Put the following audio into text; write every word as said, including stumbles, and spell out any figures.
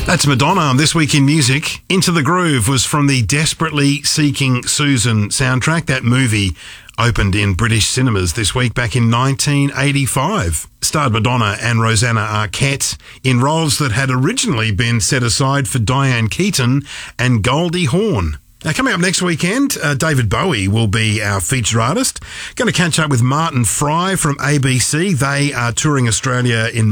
That's Madonna. This week in music, Into the Groove was from the Desperately Seeking Susan soundtrack. That movie opened in British cinemas this week back in nineteen eighty-five. Starred Madonna and Rosanna Arquette in roles that had originally been set aside for Diane Keaton and Goldie Hawn. Now, coming up next weekend, uh, David Bowie will be our feature artist. Going to catch up with Martin Fry from A B C. They are touring Australia in